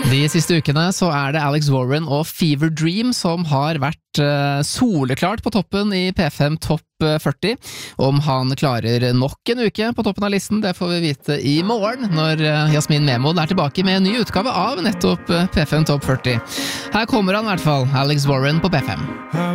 De siste ukene så det Alex Warren og Fever Dream som har vært soleklart på toppen i P5 Topp 40. Om han klarer nok en uke på toppen av listen, det får vi vite i morgen, når Jasmin Memod tilbake med en ny utgave av nettopp P5 Topp 40. Her kommer han i hvert fall, Alex Warren på P5.